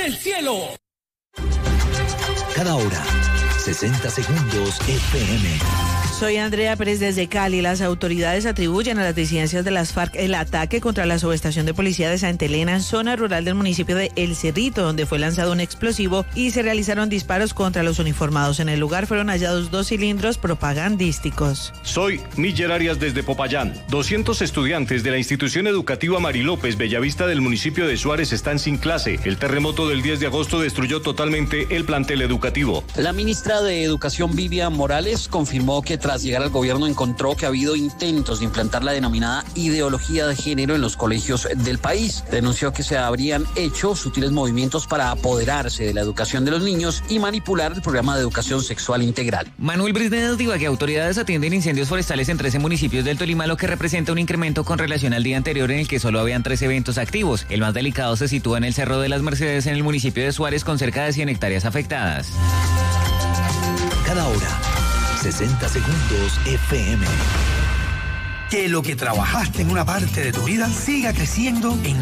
del cielo. Cada hora, 60 segundos FM. Soy Andrea Pérez desde Cali. Las autoridades atribuyen a las disidencias de las FARC el ataque contra la subestación de policía de Santa Elena, en zona rural del municipio de El Cerrito, donde fue lanzado un explosivo y se realizaron disparos contra los uniformados. En el lugar fueron hallados 2 cilindros propagandísticos. Soy Miller Arias desde Popayán. 200 estudiantes de la institución educativa Mari López Bellavista del municipio de Suárez están sin clase. El terremoto del 10 de agosto destruyó totalmente el plantel educativo. La ministra de Educación, Vivian Morales, confirmó que tras llegar al gobierno encontró que ha habido intentos de implantar la denominada ideología de género en los colegios del país. Denunció que se habrían hecho sutiles movimientos para apoderarse de la educación de los niños y manipular el programa de educación sexual integral. Manuel Brisnedo dijo que autoridades atienden incendios forestales en 13 municipios del Tolima, lo que representa un incremento con relación al día anterior en el que solo habían 3 eventos activos. El más delicado se sitúa en el Cerro de las Mercedes, en el municipio de Suárez, con cerca de 100 hectáreas afectadas. Cada hora, 60 segundos FM. Que lo que trabajaste en una parte de tu vida siga creciendo en